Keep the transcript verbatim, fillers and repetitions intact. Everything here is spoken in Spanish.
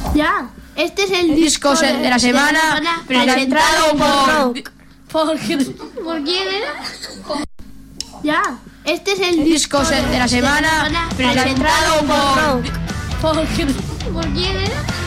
Ya, este es el, el disco de, de la semana, presentado por... ¿Por, ¿Por quién era? Ya, este es el, el disco de la semana, presentado por... ¿Por, ¿Por quién era?